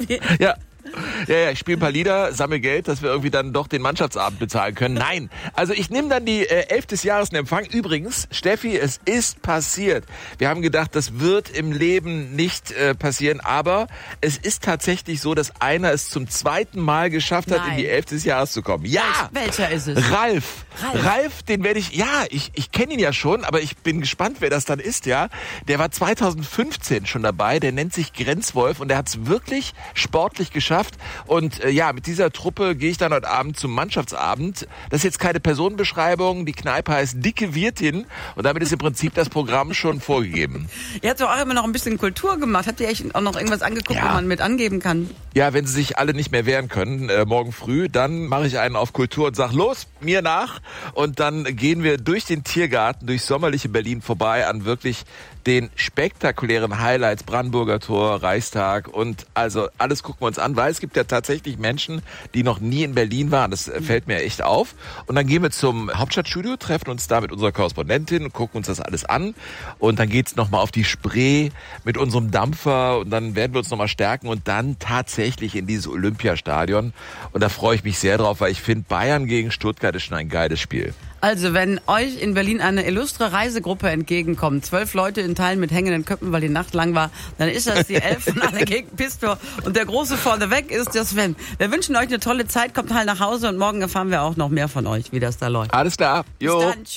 Okay. Ja, ich spiele ein paar Lieder, sammle Geld, dass wir irgendwie dann doch den Mannschaftsabend bezahlen können. Nein, also ich nehme dann die 11 des Jahres in Empfang. Übrigens, Steffi, es ist passiert. Wir haben gedacht, das wird im Leben nicht passieren, aber es ist tatsächlich so, dass einer es zum zweiten Mal geschafft hat, in die 11 des Jahres zu kommen. Ja! Welcher ist es? Ralf, den werde ich kenne ihn ja schon, aber ich bin gespannt, wer das dann ist, ja. Der war 2015 schon dabei, der nennt sich Grenzwolf und der hat es wirklich sportlich geschafft. Und mit dieser Truppe gehe ich dann heute Abend zum Mannschaftsabend. Das ist jetzt keine Personenbeschreibung, die Kneipe heißt Dicke Wirtin und damit ist im Prinzip das Programm schon vorgegeben. Ihr habt doch auch immer noch ein bisschen Kultur gemacht. Habt ihr echt auch noch irgendwas angeguckt, wo man mit angeben kann? Ja, wenn sie sich alle nicht mehr wehren können, morgen früh, dann mache ich einen auf Kultur und sag, los, mir nach. Und dann gehen wir durch den Tiergarten, durch sommerliche Berlin vorbei an wirklich den spektakulären Highlights, Brandenburger Tor, Reichstag und also alles gucken wir uns an, weil es gibt ja tatsächlich Menschen, die noch nie in Berlin waren. Das fällt mir echt auf. Und dann gehen wir zum Hauptstadtstudio, treffen uns da mit unserer Korrespondentin und gucken uns das alles an. Und dann geht's nochmal auf die Spree mit unserem Dampfer und dann werden wir uns nochmal stärken und dann tatsächlich in dieses Olympiastadion. Und da freue ich mich sehr drauf, weil ich finde, Bayern gegen Stuttgart ist schon ein geiles Spiel. Also, wenn euch in Berlin eine illustre Reisegruppe entgegenkommt, 12 Leute in Teilen mit hängenden Köpfen, weil die Nacht lang war, dann ist das die 11 von alle gegen Pistor. Und der große vorneweg ist der Sven. Wir wünschen euch eine tolle Zeit, kommt halt nach Hause und morgen erfahren wir auch noch mehr von euch, wie das da läuft. Alles klar. Jo. Bis dann. Tschüss.